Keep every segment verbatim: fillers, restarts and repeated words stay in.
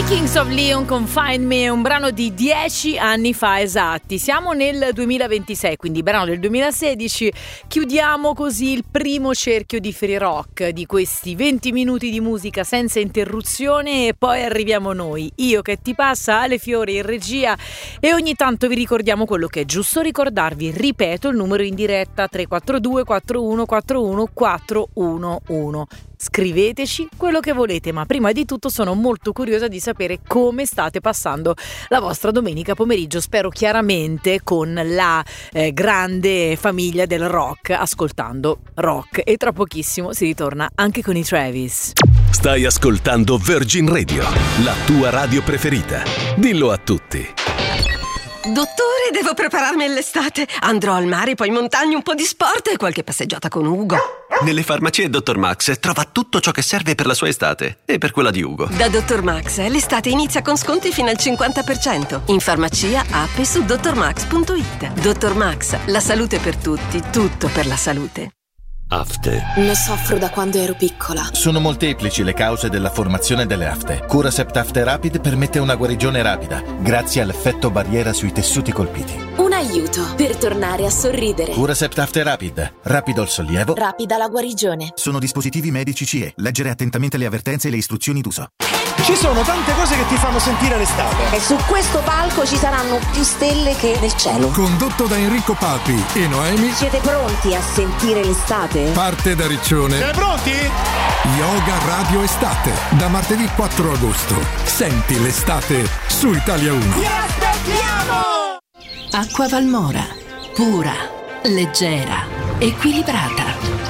Kings of Leon con Find Me, un brano di dieci anni fa esatti. Siamo nel duemilaventisei, quindi brano del duemilasedici. Chiudiamo così il primo cerchio di Free Rock, di questi venti minuti di musica senza interruzione, e poi arriviamo noi, io che ti passa, Ale Fiori in regia, e ogni tanto vi ricordiamo quello che è giusto ricordarvi. Ripeto il numero in diretta: tre quattro due quattro uno quattro uno quattro uno uno. Scriveteci quello che volete, ma prima di tutto sono molto curiosa di sapere come state passando la vostra domenica pomeriggio, spero chiaramente con la eh, grande famiglia del rock, ascoltando rock, e tra pochissimo si ritorna anche con i Travis. Stai ascoltando Virgin Radio, la tua radio preferita. Dillo a tutti. Dottore, devo prepararmi all'estate. Andrò al mare, poi in montagna, un po' di sport e qualche passeggiata con Ugo. Nelle farmacie Dottor Max trova tutto ciò che serve per la sua estate e per quella di Ugo. Da Dottor Max l'estate inizia con sconti fino al cinquanta per cento. In farmacia, app e su dottor max punto it. Dottor Max, la salute per tutti, tutto per la salute. Afte. Ne soffro da quando ero piccola. Sono molteplici le cause della formazione delle afte. Curacept Afte Rapid permette una guarigione rapida grazie all'effetto barriera sui tessuti colpiti. Un aiuto per tornare a sorridere. Curacept Afte Rapid. Rapido il sollievo. Rapida la guarigione. Sono dispositivi medici C E. Leggere attentamente le avvertenze e le istruzioni d'uso. Ci sono tante cose che ti fanno sentire l'estate. E su questo palco ci saranno più stelle che nel cielo. Condotto da Enrico Papi e Noemi. Siete pronti a sentire l'estate? Parte da Riccione. Siete pronti? Yoga Radio Estate. Da martedì quattro agosto. Senti l'estate su Italia uno. Vi aspettiamo! Acqua Valmora. Pura, leggera, equilibrata.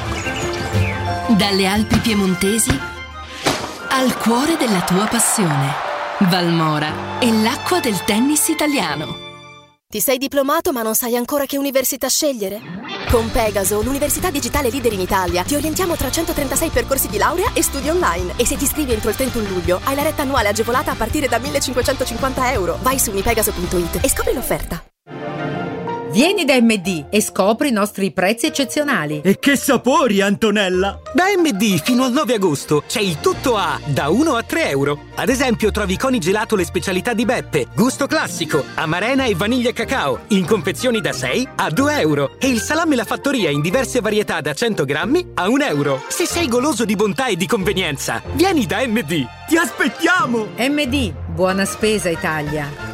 Dalle Alpi piemontesi al cuore della tua passione. Valmora è l'acqua del tennis italiano. Ti sei diplomato ma non sai ancora che università scegliere? Con Pegaso, l'università digitale leader in Italia, ti orientiamo tra centotrentasei percorsi di laurea e studi online. E se ti iscrivi entro il trentuno luglio, hai la retta annuale agevolata a partire da millecinquecentocinquanta euro. Vai su unipegaso punto it e scopri l'offerta. Vieni da M D e scopri i nostri prezzi eccezionali. E che sapori, Antonella! Da M D fino al nove agosto c'è il tutto a da uno a tre euro. Ad esempio trovi Coni Gelato le specialità di Beppe, gusto classico, amarena e vaniglia e cacao, in confezioni da sei a due euro. E il salame La Fattoria in diverse varietà da cento grammi a un euro. Se sei goloso di bontà e di convenienza, vieni da M D. Ti aspettiamo! M D, buona spesa Italia.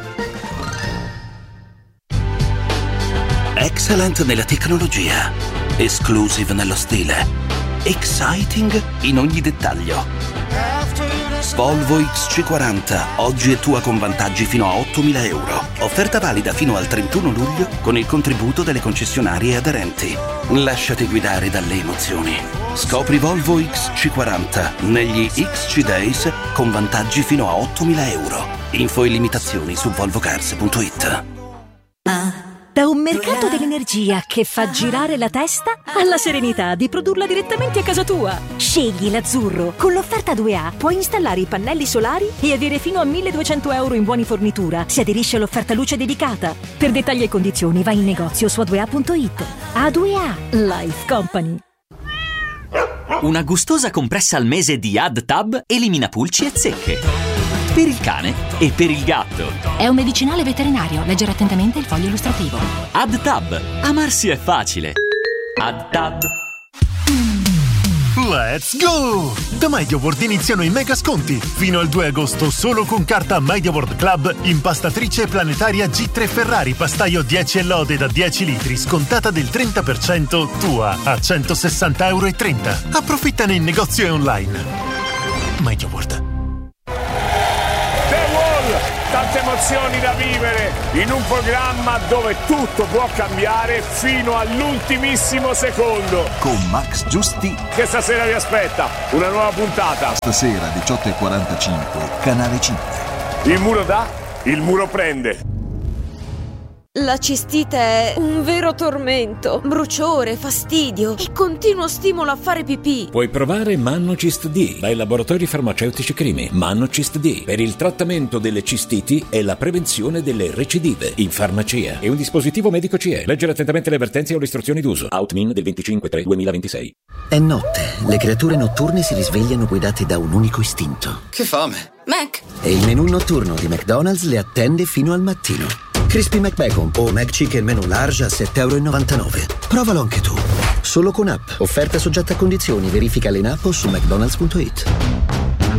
Excellent nella tecnologia, exclusive nello stile, exciting in ogni dettaglio. Volvo X C quaranta, oggi è tua con vantaggi fino a ottomila euro. Offerta valida fino al trentuno luglio con il contributo delle concessionarie aderenti. Lasciati guidare dalle emozioni. Scopri Volvo X C quaranta negli X C Days con vantaggi fino a ottomila euro. Info e limitazioni su volvo cars punto it. Ah. Da un mercato dell'energia che fa girare la testa alla serenità di produrla direttamente a casa tua. Scegli l'Azzurro. Con l'offerta due A puoi installare i pannelli solari e avere fino a milleduecento euro in buoni fornitura se aderisci all'offerta luce dedicata. Per dettagli e condizioni vai in negozio su a due a punto it. A due A Life Company. Una gustosa compressa al mese di AdTab elimina pulci e zecche. Per il cane e per il gatto. È un medicinale veterinario. Leggere attentamente il foglio illustrativo. AdTab. Amarsi è facile. AdTab. Let's go! Da MediaWorld iniziano i mega sconti. Fino al due agosto solo con carta MediaWorld Club, impastatrice planetaria G tre Ferrari pastaio dieci e lode da dieci litri scontata del trenta per cento tua a centosessanta euro e trenta. Approfittane in negozio e online. MediaWorld. Tante emozioni da vivere in un programma dove tutto può cambiare fino all'ultimissimo secondo. Con Max Giusti. Che stasera vi aspetta una nuova puntata. Stasera diciotto e quarantacinque, Canale cinque. Il muro dà, il muro prende. La cistite è un vero tormento, bruciore, fastidio e continuo stimolo a fare pipì. Puoi provare Mannocist D dai laboratori farmaceutici Crimi. Mannocist D per il trattamento delle cistiti e la prevenzione delle recidive in farmacia. È un dispositivo medico C E. Leggere attentamente le avvertenze o le istruzioni d'uso. Outmin del venticinque tre duemilaventisei. È notte. Le creature notturne si risvegliano guidate da un unico istinto. Che fame! Mac. E il menù notturno di McDonald's le attende fino al mattino. Crispy McBacon o McChicken menù large a sette e novantanove euro. Provalo anche tu. Solo con app. Offerta soggetta a condizioni. Verificale in app o su mcdonalds punto it.